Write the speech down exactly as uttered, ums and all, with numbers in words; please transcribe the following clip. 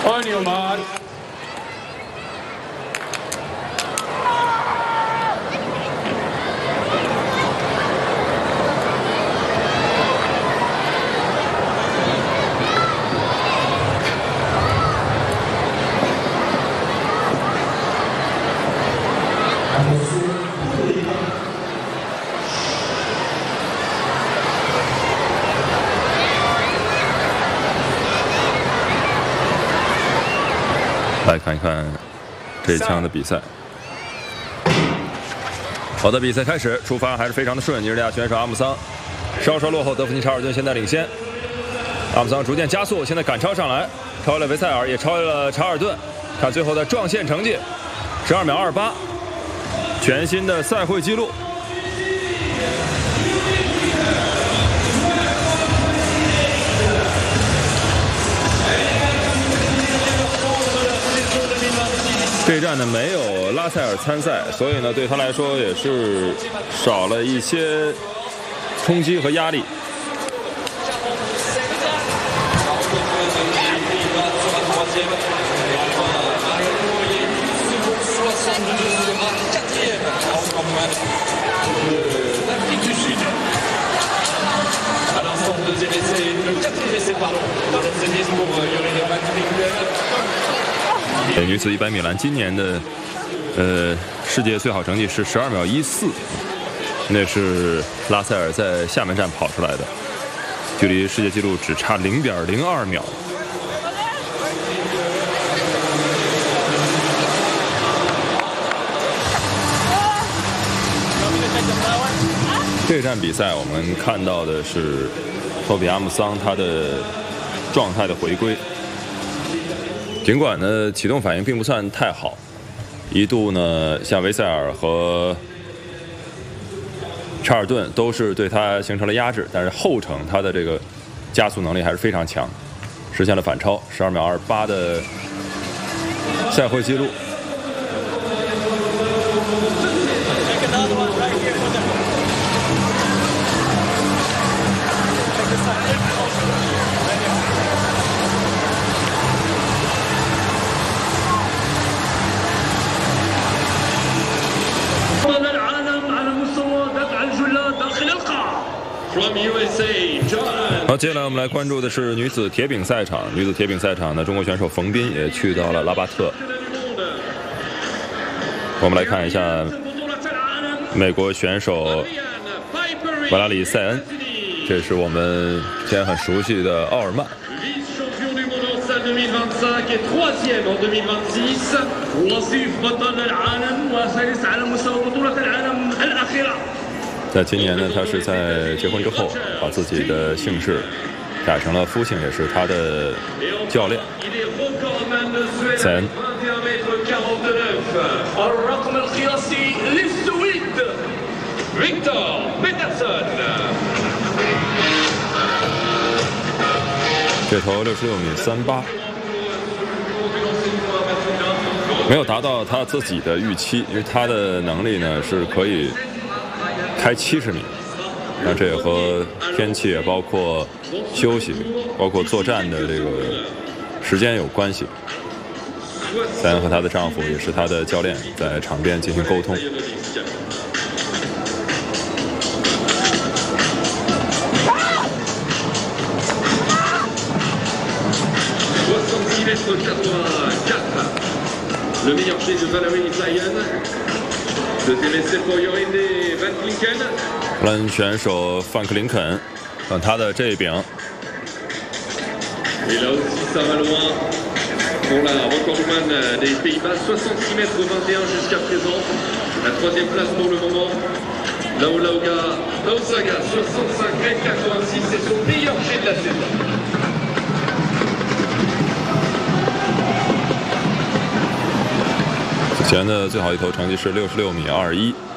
On your mark. 来看一看这一枪的比赛。好的，比赛开始，出发还是非常的顺。尼日利亚选手阿姆桑稍稍落后，德弗尼查尔顿现在领先。阿姆桑逐渐加速，现在赶超上来，超越了维塞尔，也超越了查尔顿。看最后的撞线成绩，十二秒二八，全新的赛会纪录。 这一站呢没有拉塞尔参赛，所以呢对他来说也是少了一些冲击和压力。女子一百米栏今年的呃世界最好成绩是十二秒一四，那是拉塞尔在厦门站跑出来的，距离世界纪录只差零点零二秒。这站比赛我们看到的是托比阿姆桑他的状态的回归。 尽管呢，启动反应并不算太好，一度呢，像维塞尔和查尔顿都是对他形成了压制，但是后程他的这个加速能力还是非常强，实现了反超，十二秒二八的赛会纪录。 好，接下来我们来关注的是女子铁饼赛场。女子铁饼赛场呢，中国选手冯彬也去到了拉巴特。我们来看一下美国选手瓦拉里塞恩，这是我们现在很熟悉的奥尔曼。 在今年呢，他是在结婚之后把自己的姓氏改成了夫姓，也是他的教练塞恩。这头六十六米三八，没有达到他自己的预期，因为他的能力呢是可以。 开七十米，那这也和天气，包括休息，包括作战的这个时间有关系。塞恩和她的丈夫也是她的教练，在场边进行沟通。荷兰选手范克林肯，看他的这一柄。 Pour la recordman des Pays-Bas, soixante-six mètres vingt et un jusqu'à présent. La troisième place pour le moment. Laolaga, Laosaga, soixante-cinq mètres quatre-vingt-six, c'est son meilleur jet de la saison. 此前的最好一头成绩是六十六米二一。